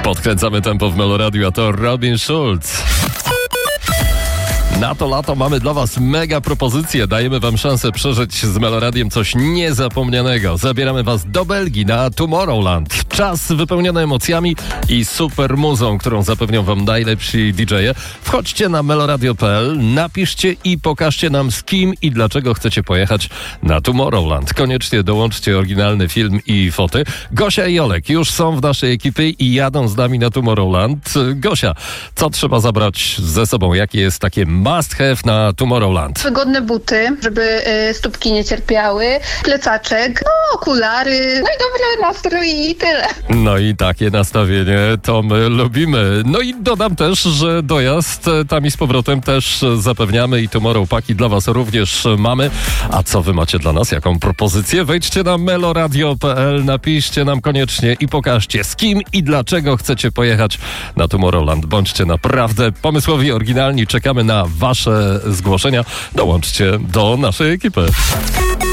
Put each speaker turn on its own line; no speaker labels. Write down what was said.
Podkręcamy tempo w Meloradiu, a to Robin Schulz. Na to lato mamy dla Was mega propozycje. Dajemy Wam szansę przeżyć z Meloradiem coś niezapomnianego. Zabieramy Was do Belgii na Tomorrowland. Czas wypełniony emocjami i super muzą, którą zapewnią Wam najlepsi DJ-e. Wchodźcie na meloradio.pl, napiszcie i pokażcie nam, z kim i dlaczego chcecie pojechać na Tomorrowland. Koniecznie dołączcie oryginalny film i foty. Gosia i Olek już są w naszej ekipie i jadą z nami na Tomorrowland. Gosia, co trzeba zabrać ze sobą? Jakie jest takie must have na Tomorrowland?
Wygodne buty, żeby stópki nie cierpiały, plecaczek, okulary, no i dobry nastrój i tyle.
No i takie nastawienie to my lubimy. No i dodam też, że dojazd tam i z powrotem też zapewniamy i Tomorrow Paki dla Was również mamy. A co Wy macie dla nas? Jaką propozycję? Wejdźcie na meloradio.pl, napiszcie nam koniecznie i pokażcie, z kim i dlaczego chcecie pojechać na Tomorrowland. Bądźcie naprawdę pomysłowi, oryginalni. Czekamy na Wasze zgłoszenia. Dołączcie do naszej ekipy.